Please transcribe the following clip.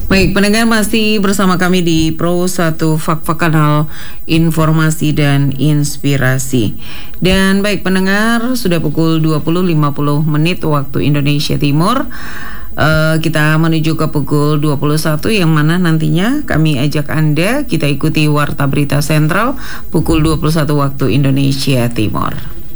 Baik, pendengar masih bersama kami di Pro 1 Fakta Kanal Informasi dan Inspirasi. Dan baik pendengar, sudah pukul 20.50 waktu Indonesia Timur. Kita menuju ke pukul 21 yang mana nantinya kami ajak Anda kita ikuti Warta Berita Sentral pukul 21 waktu Indonesia Timur.